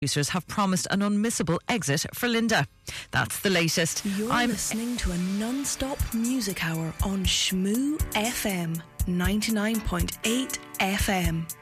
Producers have promised an unmissable exit for Linda. That's the latest. You're listening to a non-stop music hour on Shmoo FM 99.8 FM.